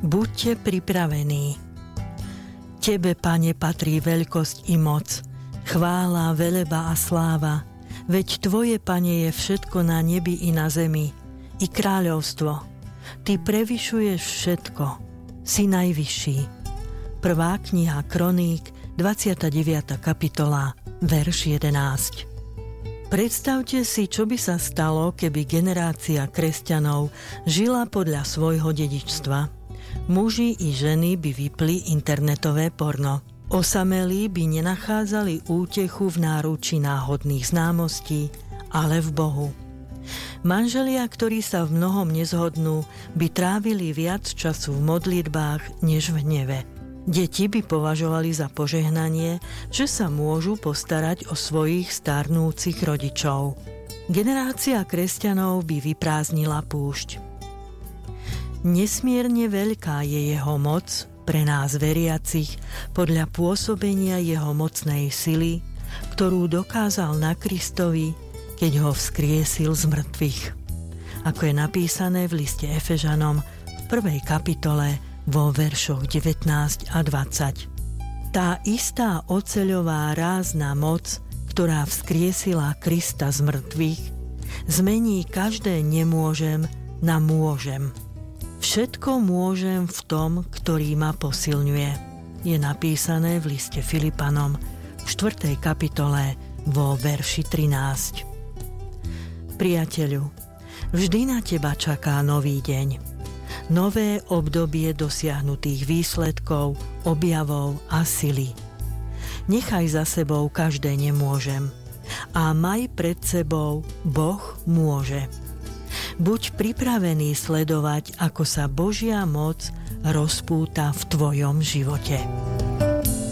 Buďte pripravení. Tebe, Pane, patrí veľkosť i moc, chvála, veleba a sláva, veď Tvoje, Pane, je všetko na nebi i na zemi, i kráľovstvo. Ty prevyšuješ všetko, si najvyšší. Prvá kniha Kroník, 29. kapitola, verš 11. Predstavte si, čo by sa stalo, keby generácia kresťanov žila podľa svojho dedičstva. Muži i ženy by vypli internetové porno. Osamelí by nenachádzali útechu v náručí náhodných známostí, ale v Bohu. Manželia, ktorí sa v mnohom nezhodnú, by trávili viac času v modlitbách, než v hneve. Deti by považovali za požehnanie, že sa môžu postarať o svojich starnúcich rodičov. Generácia kresťanov by vyprázdnila púšť. Nesmierne veľká je jeho moc pre nás veriacich podľa pôsobenia jeho mocnej sily, ktorú dokázal na Kristovi, keď ho vzkriesil z mŕtvych. Ako je napísané v liste Efežanom v 1. kapitole vo veršoch 19 a 20. Tá istá oceľová rázna moc, ktorá vzkriesila Krista z mŕtvych, zmení každé nemôžem na môžem. Všetko môžem v tom, ktorý ma posilňuje. Je napísané v liste Filipanom v 4. kapitole vo verši 13. Priateľu, vždy na teba čaká nový deň. Nové obdobie dosiahnutých výsledkov, objavov a sily. Nechaj za sebou každé nemôžem a maj pred sebou Boh môže. Buď pripravený sledovať, ako sa Božia moc rozpúta v tvojom živote.